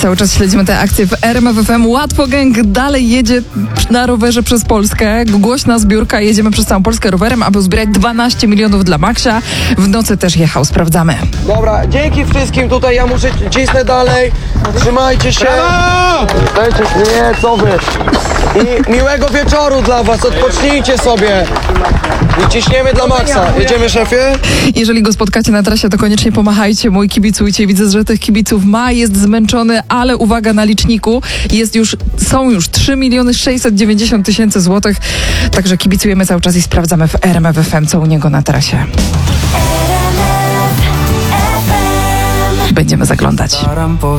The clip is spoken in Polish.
Cały czas śledzimy te akcje w RMF FM. Łatwo Gang dalej jedzie na rowerze przez Polskę. Głośna zbiórka. Jedziemy przez całą Polskę rowerem, aby uzbierać 12 milionów dla Maxia. W nocy też jechał. Sprawdzamy. Dobra, dzięki wszystkim. Tutaj ja muszę cisnę dalej. Trzymajcie się. Dajcie, nie, co wy. I miłego wieczoru dla was. Odpocznijcie sobie. I ciśniemy dla Maxa. Jedziemy, szefie? Jeżeli go spotkacie na trasie, to koniecznie pomachajcie mu i kibicujcie. Widzę, że tych kibiców jest zmęczony, ale uwaga na liczniku. Są już 3 690 000 złotych. Także kibicujemy cały czas i sprawdzamy w RMF FM, co u niego na trasie. Będziemy zaglądać.